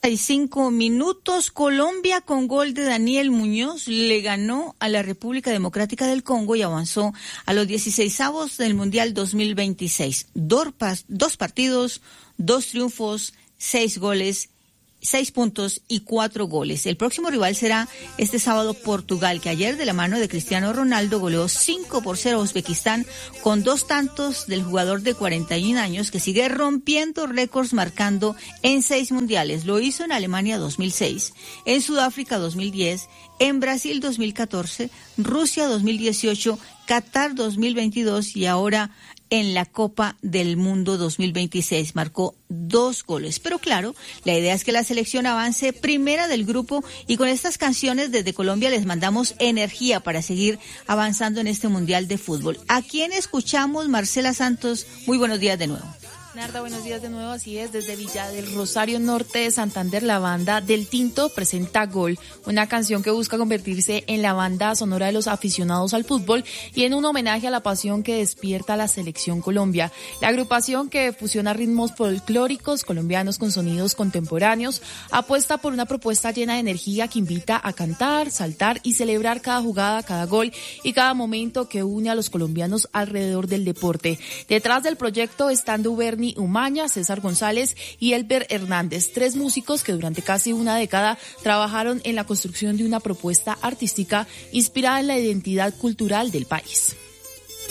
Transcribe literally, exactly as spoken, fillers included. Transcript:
y cinco minutos. Colombia, con gol de Daniel Muñoz, le ganó a la República Democrática del Congo y avanzó a los dieciseisavos del Mundial dos mil veintiséis. Dos, dos partidos, dos triunfos, seis goles, seis puntos y cuatro goles. El próximo rival será este sábado Portugal, que ayer de la mano de Cristiano Ronaldo goleó cinco por cero a Uzbekistán con dos tantos del jugador de cuarenta y un años que sigue rompiendo récords, marcando en seis mundiales. Lo hizo en Alemania dos mil seis, en Sudáfrica dos mil diez, en Brasil dos mil catorce, Rusia dos mil dieciocho, Qatar dos mil veintidós y ahora en la Copa del Mundo dos mil veintiséis. Marcó dos goles. Pero claro, la idea es que la selección avance primera del grupo, y con estas canciones desde Colombia les mandamos energía para seguir avanzando en este Mundial de Fútbol. ¿A quién escuchamos? Marcela Santos, muy buenos días de nuevo. Narda, buenos días de nuevo, así es, desde Villa del Rosario Norte de Santander, la banda Del Tinto presenta Gol, una canción que busca convertirse en la banda sonora de los aficionados al fútbol y en un homenaje a la pasión que despierta la Selección Colombia. La agrupación, que fusiona ritmos folclóricos colombianos con sonidos contemporáneos, apuesta por una propuesta llena de energía que invita a cantar, saltar y celebrar cada jugada, cada gol y cada momento que une a los colombianos alrededor del deporte. Detrás del proyecto están Duberni Umaña, César González y Elber Hernández, tres músicos que durante casi una década trabajaron en la construcción de una propuesta artística inspirada en la identidad cultural del país.